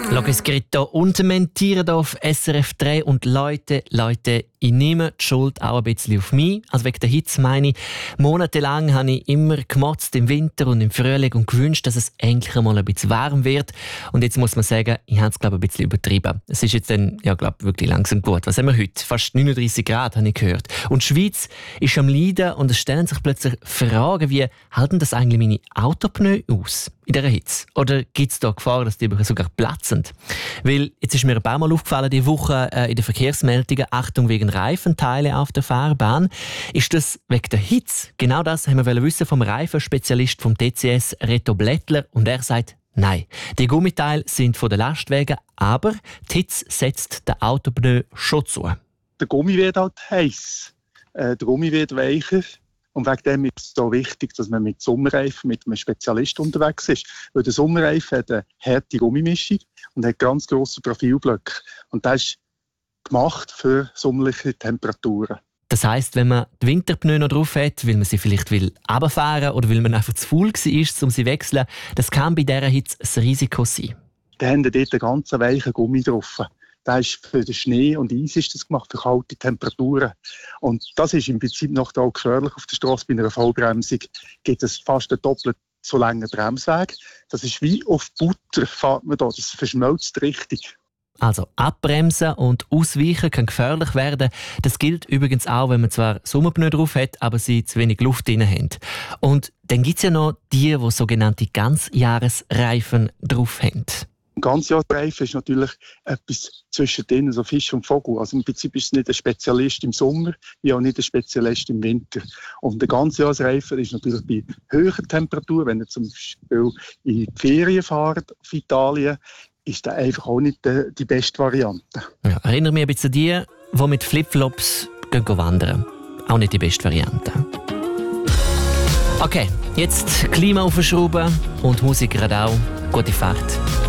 Schau, es geht hier untementieren auf SRF 3 und Leute, ich nehme die Schuld auch ein bisschen auf mich. Also wegen der Hitze meine ich, monatelang habe ich immer gemotzt im Winter und im Frühling und gewünscht, dass es endlich einmal ein bisschen warm wird. Und jetzt muss man sagen, ich habe es glaube ich ein bisschen übertrieben. Es ist jetzt dann, ja, glaube wirklich langsam gut. Was haben wir heute? Fast 39 Grad, habe ich gehört. Und die Schweiz ist am Leiden und es stellen sich plötzlich Fragen wie, halten das eigentlich meine Autopneu aus in dieser Hitze? Oder gibt es da Gefahr, dass die sogar platzen? Weil jetzt ist mir ein paar Mal aufgefallen, diese Woche in den Verkehrsmeldungen, Achtung wegen Reifenteile auf der Fahrbahn. Ist das wegen der Hitze? Genau das haben wir wissen vom Reifenspezialist vom TCS, Reto Blättler. Und er sagt, nein, die Gummiteile sind von den Lastwagen, aber die Hitze setzt den Autopneu schon zu. Der Gummi wird halt heiß, der Gummi wird weicher. Und wegen dem ist es so wichtig, dass man mit Sommerreifen, mit einem Spezialist unterwegs ist. Weil der Sommerreifen hat eine harte Gummimischung und hat ganz grosse Profilblöcke. Und das ist gemacht für sommerliche Temperaturen. Das heisst, wenn man die Winterpneu noch drauf hat, weil man sie vielleicht runterfahren will oder weil man einfach zu faul war, um sie zu wechseln, das kann bei dieser Hitze ein Risiko sein. Da haben dort einen ganz weichen Gummi drauf. Das ist für den Schnee und Eis ist das gemacht, für kalte Temperaturen. Und das ist im Prinzip noch auch gefährlich auf der Straße. Bei einer Vollbremsung gibt es fast einen doppelt so langen Bremsweg. Das ist wie auf Butter, fährt man da. Das verschmilzt richtig. Also abbremsen und ausweichen kann gefährlich werden. Das gilt übrigens auch, wenn man zwar Sommerpneu drauf hat, aber sie zu wenig Luft drin haben. Und dann gibt es ja noch die sogenannte Ganzjahresreifen drauf haben. Ein Ganzjahresreifen ist natürlich etwas zwischendrin, so Fisch und Vogel. Also im Prinzip ist es nicht ein Spezialist im Sommer, wie auch nicht ein Spezialist im Winter. Und der Ganzjahresreifen ist natürlich bei höherer Temperatur, wenn ihr zum Beispiel in die Ferien fahrt auf Italien, ist das einfach auch nicht die beste Variante. Ja, erinnere mich ein bisschen an die mit Flipflops wandern. Auch nicht die beste Variante. Okay, jetzt Klima aufschrauben und Musik gerade auch. Gute Fahrt.